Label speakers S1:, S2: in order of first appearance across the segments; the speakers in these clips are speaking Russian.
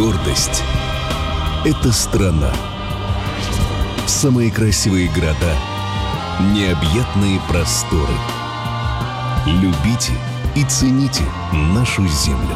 S1: Гордость — это страна. Самые красивые города, необъятные просторы. Любите и цените нашу землю.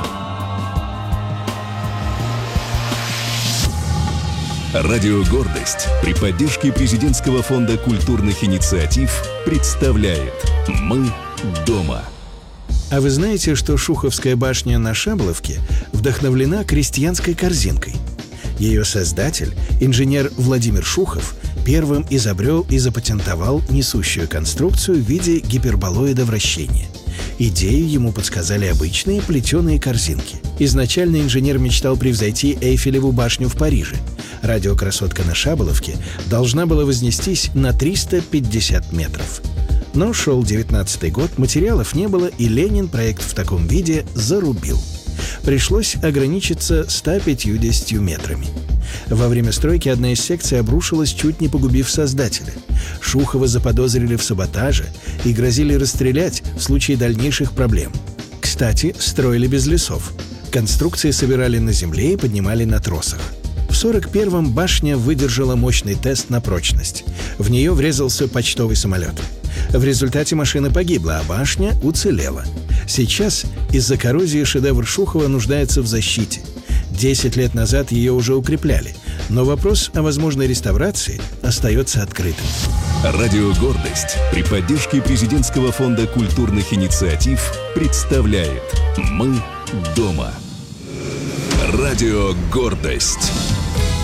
S1: Радио «Гордость» при поддержке Президентского фонда культурных инициатив представляет «Мы дома».
S2: А вы знаете, что Шуховская башня на Шабловке вдохновлена крестьянской корзинкой? Ее создатель, инженер Владимир Шухов, первым изобрел и запатентовал несущую конструкцию в виде гиперболоида вращения. Идею ему подсказали обычные плетеные корзинки. Изначально инженер мечтал превзойти Эйфелеву башню в Париже. Радиокрасотка на Шабловке должна была вознестись на 350 метров. Но шел 19-й год, материалов не было, и Ленин проект в таком виде зарубил. Пришлось ограничиться 150 метрами. Во время стройки одна из секций обрушилась, чуть не погубив создателя. Шухова заподозрили в саботаже и грозили расстрелять в случае дальнейших проблем. Кстати, строили без лесов. Конструкции собирали на земле и поднимали на тросах. В 1941-м башня выдержала мощный тест на прочность. В нее врезался почтовый самолет. В результате машина погибла, а башня уцелела. Сейчас из-за коррозии шедевр Шухова нуждается в защите. 10 лет назад ее уже укрепляли, но вопрос о возможной реставрации остается открытым.
S1: Радио «Гордость» при поддержке Президентского фонда культурных инициатив представляет «Мы дома». Радио «Гордость».